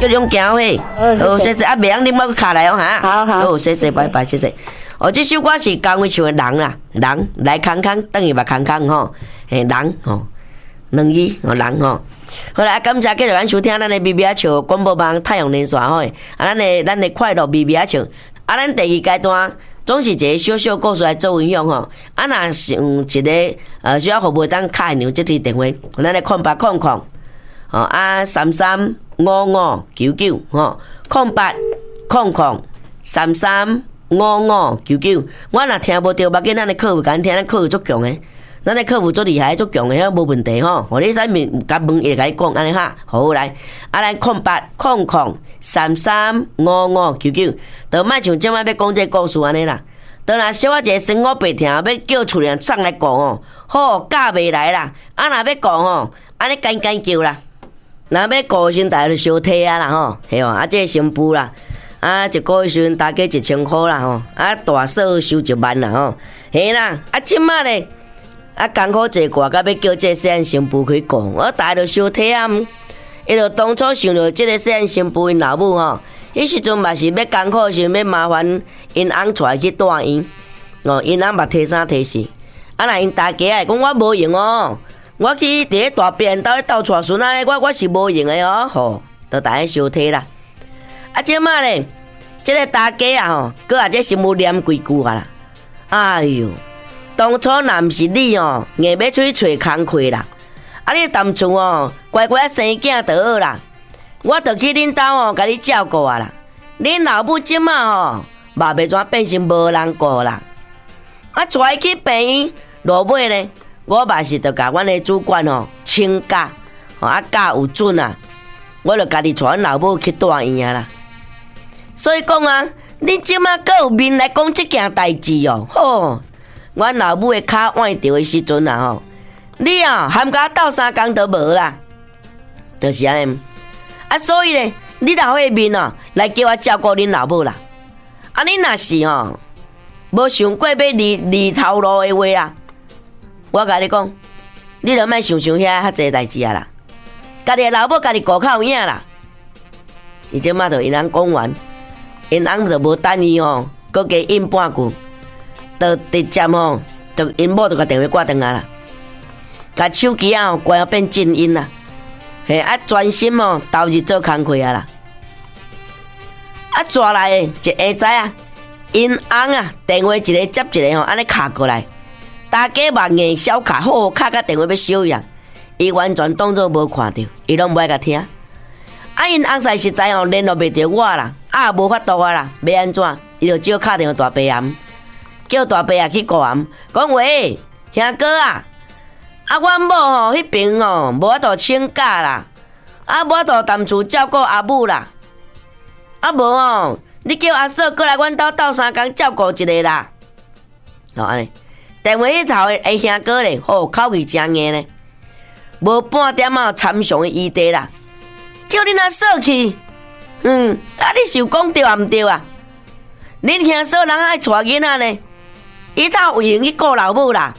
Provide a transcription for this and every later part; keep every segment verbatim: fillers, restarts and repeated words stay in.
叫你行嘿。好，谢谢啊，袂晓你莫卡来哦哈。 好好。 好，谢谢，拜拜，谢谢。哦，这首歌是江蕙唱的《人》啦，人来康康，等于嘛康康吼，嘿人吼，两字哦人吼。好啦，感谢继续咱收听咱的 B B 啊笑广播网太阳连线吼，啊咱的咱的快乐 B B 啊笑，啊咱第二阶段。总是一个小小故事来做分享吼，啊，若是嗯一个呃需要服务当卡牛这支电话，咱来空八空空，吼啊三三五五九九吼，空八空空三三五五九九，我若听无着，目紧咱的客服甲咱听，咱客服足强诶，咱的客服足厉害，足强诶，遐无问题吼。互你使面甲问，伊会甲你讲安尼哈，好来，啊咱空八空空三三五五九九，就莫像即摆要讲这故事安尼啦。当然，小我一个生活白疼，要叫厝人送来讲哦，好教袂来啦。啊，若要讲吼，安尼干干叫啦。若要讲时，大家就小体啊啦吼，系哦。啊，这个新妇啦，啊，一个月时大概一千块啦吼，啊，大嫂收一万啦吼，系啦。啊，即摆咧，啊，艰苦坐挂，甲要叫这细汉新妇去讲，我大家就小体啊。伊就当初想着即个细汉新妇因老母吼。迄时阵嘛是要艰苦时，要麻烦因翁带去带因，哦，因翁嘛提三提四，啊，若因大家来讲我无用哦，我去伫咧大便斗咧斗带孙仔，我我是无用的哦，吼，就大家相体啦。啊，即摆咧，即个大家啊吼，搁啊这心有念几句啊啦，哎哟，当初若毋是你哦，硬要出去找工课啦，啊，你当初哦，乖乖生囝就好啦。我着去恁兜哦，甲你照顾啊啦。恁老母即马吼，嘛袂怎变成无人顾啦。啊，带伊去病院，落尾咧，我嘛是着甲阮的主管吼请假，吼啊假有准啊，我着家己带阮老母去大医院啦。所以讲啊，恁即马阁有面来讲即件代志哦，吼，阮老母的骹崴着的时阵啊吼，你啊含甲斗相共都无啦，就是安尼。啊，所以咧，你老迄面哦，来叫我照顾恁老母啦。啊，你若是吼，无想过要离离头路的话啦，我甲你讲，你著莫想想遐遐济代志啊啦。家己的老母家己顾较有影啦。伊即马著因翁讲完，因翁就无等伊吼，搁加应半句，就直接吼，就因某就甲电话挂断啊啦，甲手机啊关啊变静音啦。嘿，啊，专心哦，投入做工课啊啦。啊，抓来诶，一下子啊，因翁啊，电话一个接一个吼，安尼卡过来，大家嘛硬小卡，好好卡甲电话要收样，伊完全当作无看到，伊拢无爱甲听。啊，因翁实实在吼联络袂着我啦，啊，无法度啊啦，要安怎？伊就只好敲电话大伯阿，叫大伯阿去顾阿，讲喂，兄哥啊。啊，阮某吼迄边吼无法度请假啦，啊无法度踮厝照顾阿母啦，啊无吼，你叫阿嫂过来阮兜斗相共照顾一下啦。吼安尼，电话迄头诶兄哥咧，吼口气真硬咧，无半点啊参详的余地啦，叫恁阿嫂去，嗯，啊你是有讲对啊毋对啊？恁兄嫂人爱带囡仔呢，伊头有闲去顾老母啦。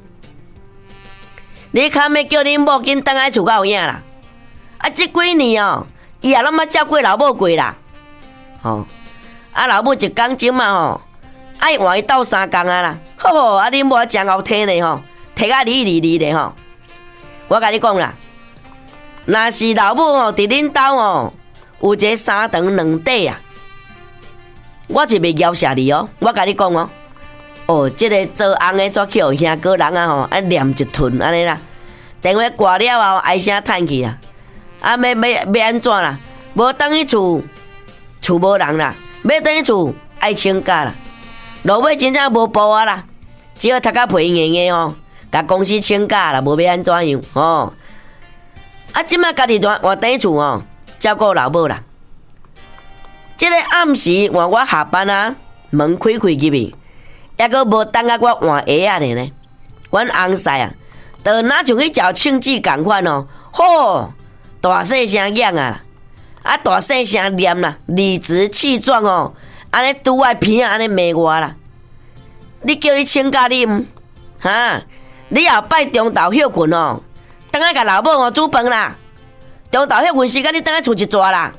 你看要叫恁某紧倒来厝较有影啦！啊，即几年哦，伊也拢捌照顾老母过啦。吼，啊老母一讲钟嘛吼，爱换伊斗相共啊啦。吼，啊恁某真好听咧吼，摕啊哩哩哩咧吼。我甲你讲啦，若是老母吼伫恁兜哦，有一个三长两短啊，我就袂饶下你哦。我甲你讲哦。哦，即、这个做翁的怎去互兄哥人啊吼，啊念一吞安尼啦。电话挂了后，唉声叹气啦。啊，要要要安怎啦？无等去厝，厝无人啦；要等去厝，爱请假啦。落尾真正无步啊啦，只好读甲皮硬硬吼，甲公司请假啦，无要安怎样吼。啊，即摆家己换换等厝吼，照顾老母啦。即、这个暗时换我下班啊，门开开入去。抑阁无等啊，我换鞋啊呢？阮翁婿啊，就哪像去食庆记共款哦，吼，大细声讲啊，啊大细声念啦，理直气壮哦，安尼拄爱鼻啊，安尼骂我啦。你叫你请假你毋哈？你后摆中昼休困哦，等下甲老母哦煮饭啦。中昼休困时间你等下厝一逝啦，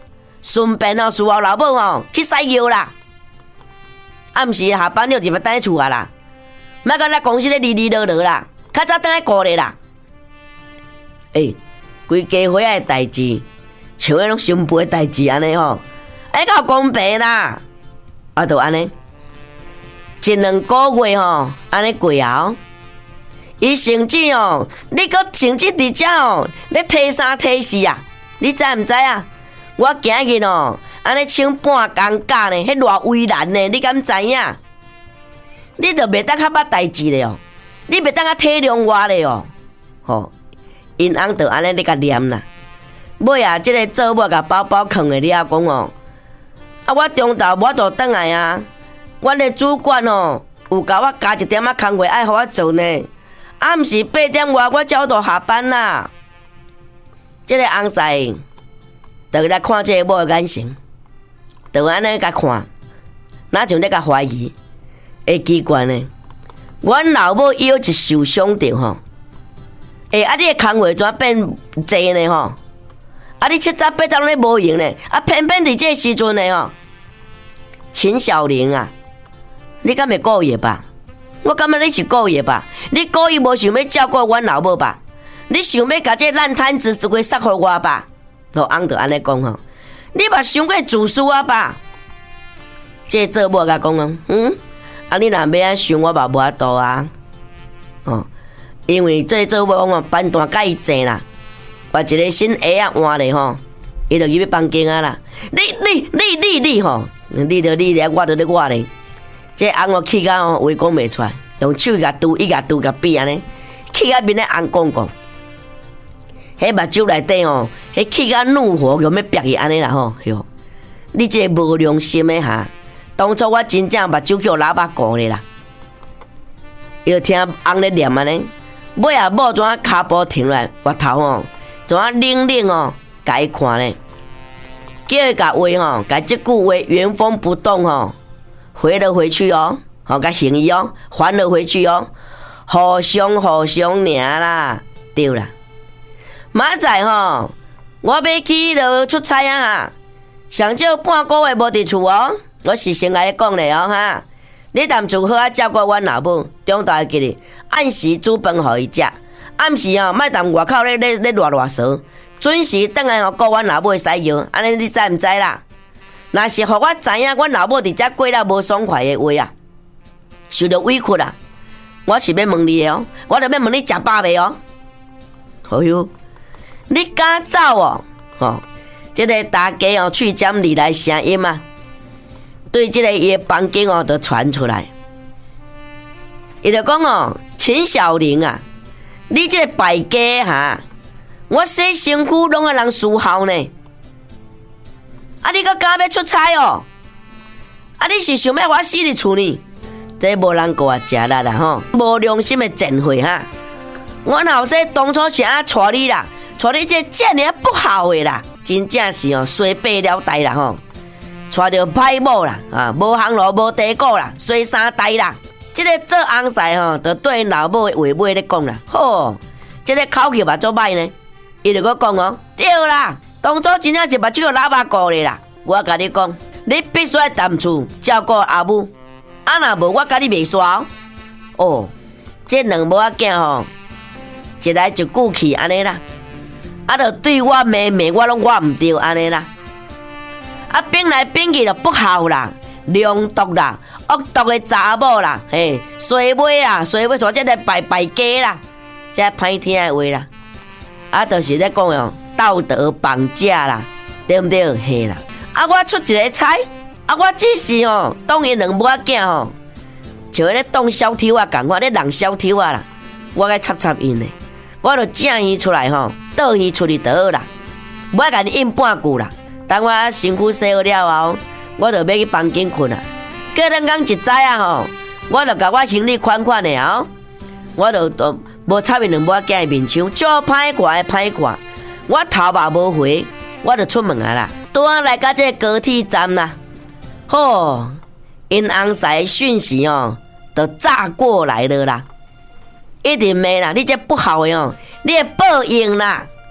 顺便哦，伺候老母吼去洗尿啦。暗时下班了就要等厝啊啦，莫甲咱公司咧哩哩落落啦，较早等来顾咧啦。诶、欸，规家伙仔代志，像迄种新妇的代志安尼吼，哎，较公平啦。啊，就安尼，一两个月吼，安尼过后，伊甚至哦，你搁甚至伫遮哦，咧提三提四啊，你知毋知啊？我今日哦，安尼请半工假呢，迄偌为难呢，你敢知影？你著袂当较捌代志咧哦，你袂当较体谅我咧哦，吼，因翁著安尼咧甲念啦。尾啊，即个做某甲包包囥诶了，讲哦。啊！我中昼我就转来啊！阮的主管哦，有甲我加一点仔工课爱互我做呢。暗时八点外，我才就下班啦。即、这个翁婿，就来看即个某的眼神，就安尼甲看，哪像咧甲怀疑？会奇怪呢？阮老母伊有一受伤着吼，诶，啊！你的工课怎变济呢吼？啊！你七早八早咧无用呢，啊偏偏伫这时阵呢吼，秦小玲啊，你敢会故意吧？我感觉你是故意吧？你故意无想要照顾阮老母吧？你想要甲这烂摊子一回塞互我吧？老翁就安尼讲吼，你嘛想过自私啊吧？这做某甲讲哦，嗯，啊你若要安想我嘛无法度啊，哦，因为这做某讲哦，班段甲伊济啦。把一个新鞋啊换咧吼，伊就入去房间啊啦。你你你你你吼，你着你咧，我着咧我咧。这翁哦气甲哦话讲袂出来，用手甲拄，伊甲拄甲比安尼，气甲面咧红光光。迄目睭内底吼，迄气甲怒火用要逼伊安尼啦吼，哟！你这个无良心的哈，当初我真正目睭叫喇叭顾咧啦。要听翁咧念安尼，尾啊某怎啊骹步停落来，额头吼。怎啊冷冷哦，甲伊看咧，叫伊甲话吼，甲即句话原封不动吼，回了回去哦，吼甲行伊哦，还了回去哦，互相互相尔啦，对啦。明仔吼，我要去落出差啊哈，上少半个月无伫厝哦，我是先来讲咧哦哈，你踮厝好啊照顾阮老母，中昼记哩按时煮饭互伊食。暗时吼，莫踮外口咧咧咧乱乱踅，准时倒来吼顾阮老母的使用，安尼你知毋知啦？若是互我知影，阮老母伫遮过了无爽快的话啊，受着委屈啦，我是要问你的哦，我着要问你食饱未哦？哎哟，你敢走哦？吼，即、这个大家哦喙尖里来声音啊，对即个伊的房间哦，就传出来，伊就讲哦，秦小玲啊。你这个败家哈，我洗身躯拢个人输效呢。啊，你搁敢要出差哦？啊，你是想要我死伫厝呢？这无人顾我食力啦吼，无良心的贱货哈！我后生当初是安带你啦，带你这这尔不好的啦，真正是哦，衰败了代啦吼，带着歹某啦啊，无行路无地顾啦，衰三代啦。这个做翁婿吼，就对老母的话尾咧讲啦，吼，这个口气嘛足歹呢。伊就搁讲哦，对啦，当初真正是目睭有喇叭顾咧啦。我甲你讲，你必须要踮厝照顾阿母，啊若无我甲你袂煞哦。这两母仔囝吼，一来一句气安尼啦，啊，就对我骂骂我拢我毋对安尼啦，啊，变来变去就不好啦。良毒啦，恶毒的查某啦，嘿，衰尾啦，衰尾做这个败败家啦，这歹听的话啦，啊，就是咧讲哦，道德绑架啦，对不对？嘿啦，啊，我出一个差，啊，我只是哦，当伊两母仔囝吼，像咧当小偷啊，共款咧人小偷啊啦，我该插插因咧，我就正伊出来吼，倒伊出去就好啦，唔爱甲你应半句啦，等我身躯洗好了后。我就要去房间困啊！过两天一早啊吼，我就甲我行李款款的哦，我就都无插伊两母仔囝的面窗，照歹看的歹看，我头嘛无回，我就出门啊啦，拄啊来到这高铁站啦，吼，因翁婿讯息哦，就炸过来了啦，一定没啦，你这不好的哦，你会报应啦，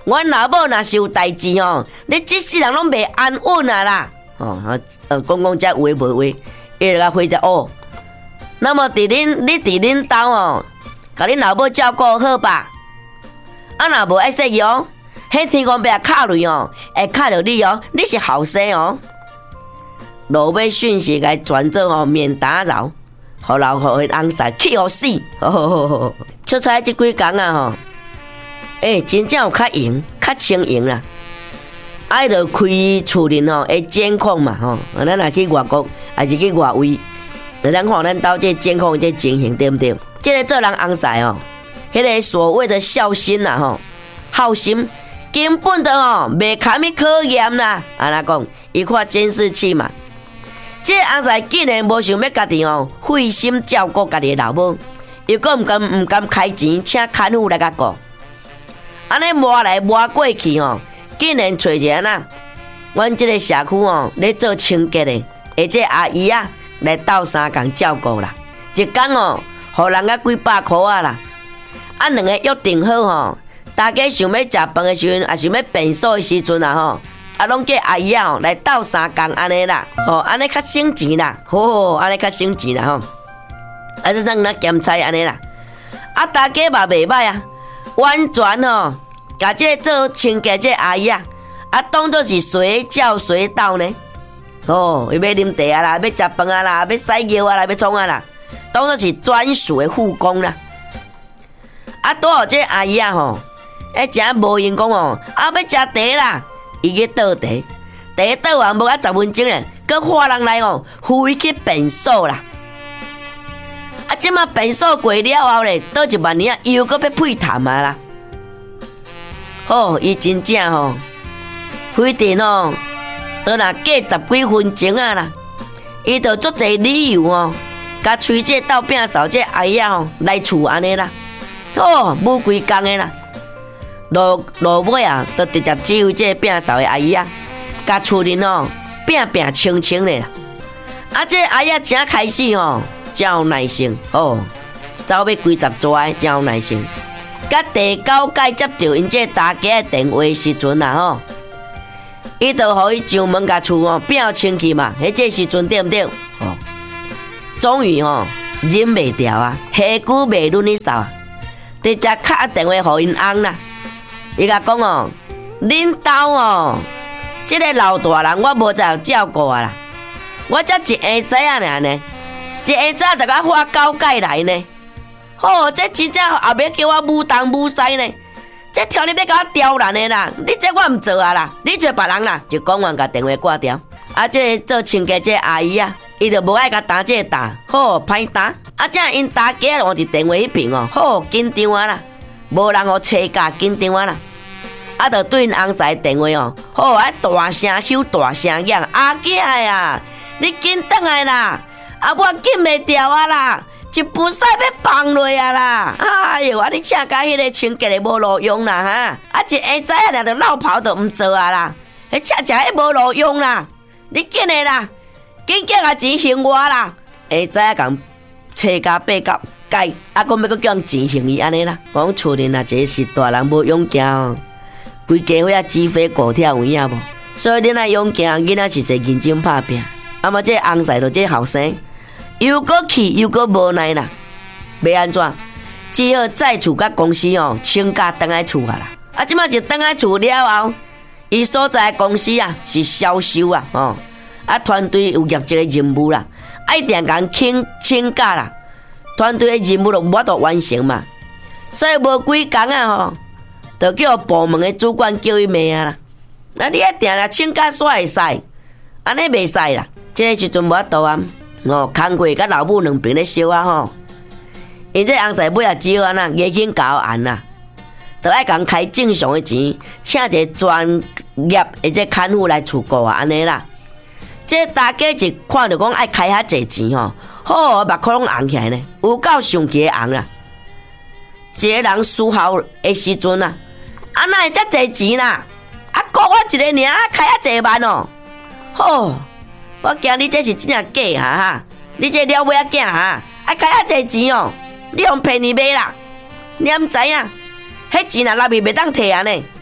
阮老母若是有代志哦，你即世人拢袂安稳啊啦！哦，呃，讲讲遮有诶无话，伊就甲回答哦。那么伫恁，你伫恁兜哦，甲恁老母照顾好吧？啊，若无爱说哦，迄天公伯敲雷哦，会敲着你哦，你是后生哦。落尾讯息甲转做哦，免打扰，互老互因翁婿气互死。吼吼吼吼！出差即几工啊吼。诶、欸，真正有较闲，较轻盈啦。爱着开厝里吼，会监控嘛吼。咱若去外国，还是去外位，咱看咱兜这监控这情形对不对？这个做人翁婿哦，迄个所谓的孝心啦吼，好心根本的哦，袂堪去考验啦。安那讲，伊看监视器嘛，这个翁婿竟然无想要家己哦，费心照顾家己的老母，又搁毋甘毋甘开钱请看护来甲顾。安尼摸来摸过去哦，竟然找一个呐，阮即个社区哦，咧做清洁的，而这阿姨啊来斗相共照顾啦。一工哦，互人家几百箍啊啦。啊，两个约定好吼，大家想要食饭的时阵，也想要便所的时阵啊吼，啊，拢叫阿姨啊来斗相共安尼啦，吼，安尼较省钱啦，吼，安尼较省钱啦吼。啊，就咱咱咸菜安尼啦，啊，大家嘛袂歹啊。完全吼，甲这个做清洁这阿姨啊，啊当作是随叫随到呢。哦，伊要啉茶啊啦，要食饭啊啦，要洗尿啊啦，要创啊啦，当作是专属的护工啦。啊，拄好这阿姨啊吼，哎，真无闲讲哦，啊要食茶啦，伊去倒茶，茶倒完无啊十分钟咧，佮换人来哦，飞去便所啦。啊，即马便所过了后咧，倒一万年啊，又搁要配痰啊啦。哦，伊真正吼，非定哦，倒若过十几分钟啊啦，伊就足侪理由哦，甲催这斗饼嫂这阿姨啊吼来厝安尼啦。哦，舞规工的啦，落落尾啊，就直接只有这饼嫂的阿姨啊，甲厝人哦拼拼清清的啦。啊，这阿姨啊真开始哦。真有耐性哦，走要几十逝，真有耐性。甲第九届接到因这大家的电话时阵啊吼，伊就互伊上门甲厝哦变清气嘛，迄这时阵对不对？哦，终于哦忍袂掉啊，下久袂轮哩扫啊，直接敲电话互因翁啦。伊甲讲哦，恁兜哦，这个老大人我无再有照顾啊啦，我才一下仔啊尔呢。一下早就甲发九界来呢，吼、哦！这真正后尾叫我武东武西呢，这条你要甲我刁难的啦，你这我唔做啊啦，你做别人啦，就讲完甲电话挂掉。啊，这做清洁这阿姨啊，伊就无爱甲打这打，好歹打。啊，这因大家换伫电话迄边哦，好紧张啊啦，无人互车架紧张啊啦。啊，就对因翁婿电话哦，好啊大声吼大声嚷，阿囝呀，你紧转来啦！啊，我紧袂掉啊啦，一步屎要放落啊啦！哎哟，啊你请甲迄个清洁的无路用啦哈！啊一下仔啊，就落跑都毋做啊啦，迄请食迄无路用啦！你紧的啦，紧紧啊钱还我啦！下仔共车甲爬到街，啊，讲要搁叫人钱还伊安尼啦。讲厝里若一个是大人无勇行哦，规家伙啊鸡飞狗跳有影无？所以恁爱勇行，囡仔是坐认真拍拼。啊嘛，这翁婿就这后生。又搁气又搁无奈啦，要安怎？只好再厝甲公司哦请假倒来厝啊啦。啊，即马就倒来厝了后，伊所在的公司啊是销售啊，哦，啊团队有业绩的任务啦，啊一定共请请假啦，团队的任务就无法完成嘛。所以无几工啊吼，就叫部门的主管叫伊骂啊啦。那你一定啦请假煞会使，安尼袂使啦。这个时阵无法度啊。哦，工过甲老母两边咧烧啊吼，因这翁婿尾也只好安那野轻搞案啦，都爱共开正常的钱，请一个专业的这看护来厝顾啊安尼啦。这大家一看到讲爱开遐济钱吼，好目眶拢红起来呢，有够上气的红啦。一个人输好的时阵啊，啊哪会遮济钱啦？啊顾我一个尔，开遐济万哦，吼！我惊你这是真正假哈哈！你这了尾仔囝哈，爱开遐济钱哦，你用骗你买啦！你毋知影，迄钱啊，内面袂当摕啊呢，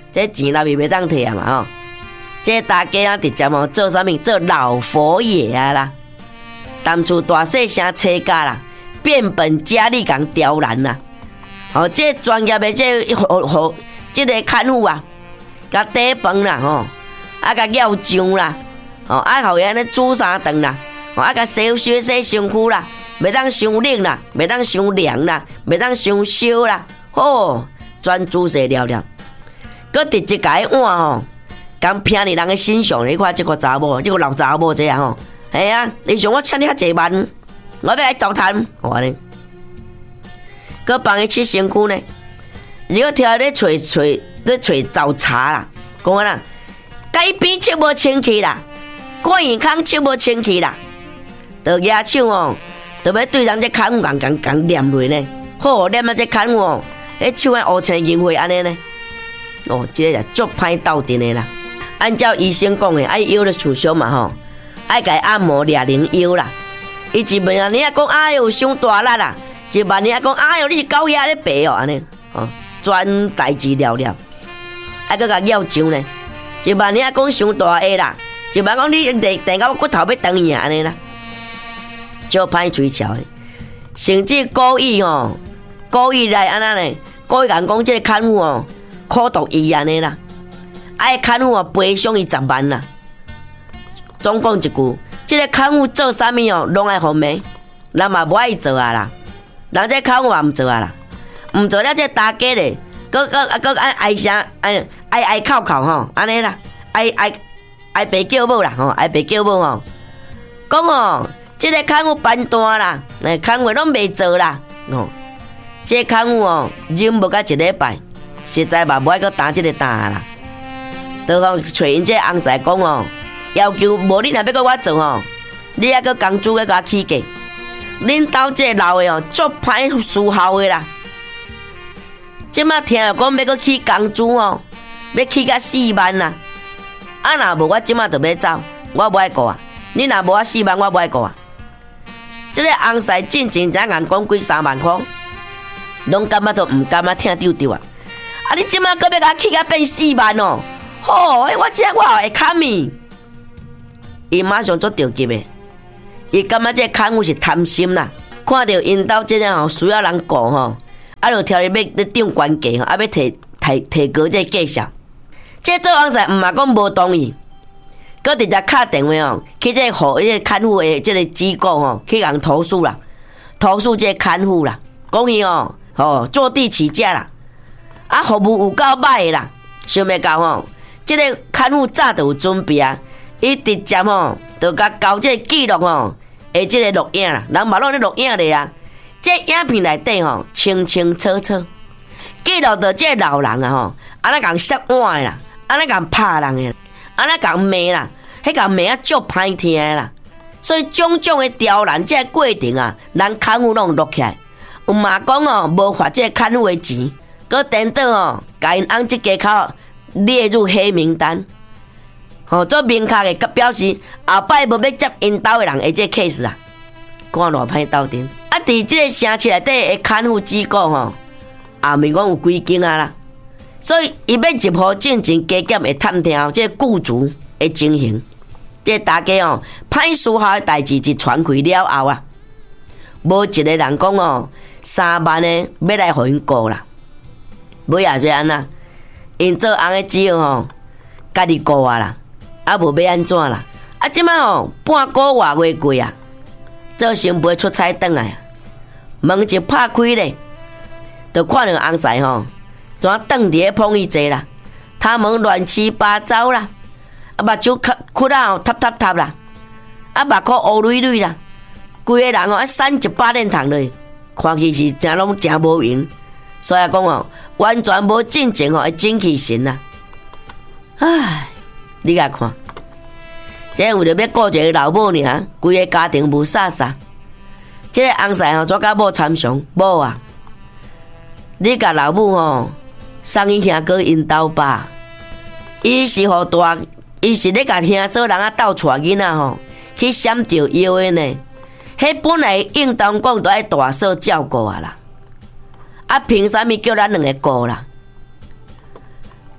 这钱那边袂当摕啊嘛吼。这大家啊直接吼做啥物？做老佛爷啊啦，当初大细声车家啦，变本加厉共刁难啦。哦，这专业的这好好，这个看护啊，甲底饭啦吼，啊甲舀酱啦，哦啊互伊安尼煮三顿啦，哦啊甲洗洗洗身躯啦，袂当伤冷啦，袂当伤凉啦，袂当伤烧啦，吼，全煮洗了了。搁直接甲伊碗吼，讲骗你人的欣赏，你看这个查某，这个老查某这样吼，系啊，你想我请你遐济万，我要来糟蹋，我安尼。搁帮伊拭身躯呢，如果听咧吹吹咧吹找茬啦，讲啊啦，街边拭无清气啦，灌眼康拭无清气啦，就举手哦，就要对人这看护共共共念落呢，好念啊这看护哦，迄手啊乌青银灰安尼呢，哦，这个是足歹斗阵的啦。按照医生讲的，爱腰咧受伤嘛吼，爱甲伊按摩抓灵腰啦。伊一问啊，你啊讲哎哟伤大力啦。一万年讲，哎哟，你是狗仔咧白哦，安尼，哦，专代志了了，还搁甲舀酱呢。一万年讲伤大下啦，一万讲你电电到骨头要断去安尼啦，就歹吹笑的，甚至故意哦，故意来安那呢，故意讲讲这个看护哦，苦毒伊安尼啦，爱看护哦赔偿伊十万啦。总讲一句，这个看护做啥物哦，拢爱互骂，人嘛无爱做啊啦。人这看护嘛毋做啊啦，毋做了这大家咧，搁搁搁爱哀声，哀哀哀哭哭吼，安尼啦，哀哀哀爸叫母啦吼，哀爸叫母吼，讲哦，这个看护办单啦，诶，看护拢袂做啦，哦，这看护哦，忍无甲一礼拜，实在嘛无爱搁打这个单啦，就讲找因这翁婿讲哦，要求无你若要搁我做吼，你还搁工资要甲我起价。恁兜这老的哦，足歹思效的啦。即马听了讲要搁起工资哦，要起甲四万啦。啊，若无我即马就要走，我无爱顾啊。你若无我四万，我无爱顾啊。即个翁婿进前才硬讲几三万块，拢感觉都毋甘啊，听丢丢啊。啊，你即马搁要甲起甲变四万哦，吼、哦，我即我会砍伊。伊马上做着急的。伊感觉这看护是贪心啦，看到因兜这样吼需要人顾吼，啊就挑伊要咧涨关价吼，啊要提提提高这价钱。这做翁婿毋嘛讲无同意，佮直接敲电话吼，去这互这看护的这个机构吼，去共投诉啦，投诉这看护啦，讲伊哦吼坐地起价啦，啊服务有够歹啦，想袂到吼，这个看护早就有准备啊，伊直接吼就甲交这记录吼。诶，即个录影啦，人嘛拢咧录影咧啊！这影片内底吼，清清楚楚记录到这老人啊吼，安尼共摔碗的啦，安尼共拍人的，安尼共骂啦，迄共骂啊足歹听的啦。所以种种的刁难这过程啊，人看护拢录起来。有嘛讲哦，无发这看护的钱，佮颠倒哦，甲因翁即家口列入黑名单。吼，做明确的表示后摆无要接因兜的人的这 case 啊，看偌歹斗阵。啊，伫即个城市内底的看护机构吼，也毋是讲有几间啊啦，所以伊要入户进前加减会探听这雇主的情形。这大家哦，歹思考的代志一传开了后啊，无一个人讲哦，三万的要来互因顾啦，尾也是安那，因做翁的只好吼，家己顾啊啦。啊，无要安怎啦？啊，即摆吼半个月月过啊，做成陪出差转来，门一拍开咧，就看到翁婿吼，怎蹲伫咧碰伊坐啦，他们乱七八糟啦，啊，目睭哭哭啊，塌塌塌啦，啊，目眶乌蕊蕊啦，规个人哦，啊，散一百脸头落，看起是真拢真无用，所以讲哦，完全无进前吼的精气神啦，唉。你甲看，这为着要顾一个老母尔，规个家庭无煞煞。这个翁婿吼，怎甲某参详？某啊，你甲老母吼送伊兄哥因兜吧。伊是互大，伊是咧甲兄嫂人啊斗带囡仔吼，去闪着腰的呢。迄本来应当讲都爱大嫂照顾啊啦，啊凭啥物叫咱两个顾啦？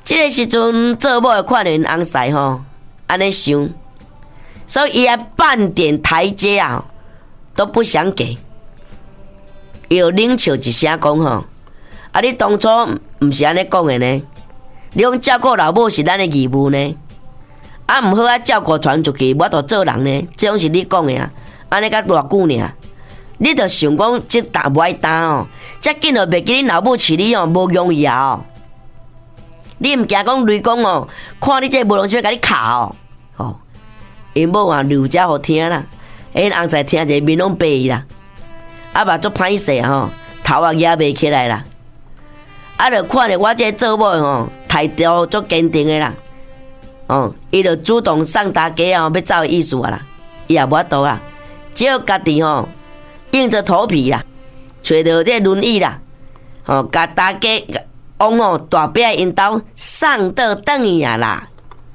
即个时阵做某的看连翁婿吼，安尼想，所以伊啊半点台阶啊都不想给，又冷笑一声讲吼，啊你当初毋是安尼讲的呢？你讲照顾老母是咱的义务呢？啊毋好啊照顾传出去，我著做人呢？这种是你讲的啊？安尼甲偌久尔？你著想讲即担无爱担哦，遮紧就袂记恁老母饲你哦，无容易啊哦！你毋惊讲雷公哦，看你这无良就要甲你敲哦，哦，因某啊留遮好听啦，因翁婿听者面拢白伊啦，啊嘛足歹势吼，头也压袂起来啦，啊着看着我这做某吼，态度足坚定的啦，哦，伊着主动送大家哦要走的意思啊啦，伊也无法度啦，只有家己吼硬着头皮啦，找着这轮椅啦，哦，甲大家。往哦大伯因兜送倒转去啊啦！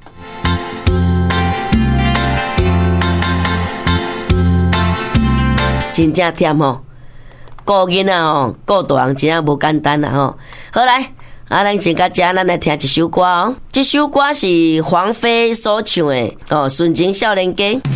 真正忝吼，顾囡仔吼，顾大人真正无简单啦吼。好来，啊，咱先到遮，咱来听一首歌哦。这首歌是黄飞所唱的哦，《纯情少年家》。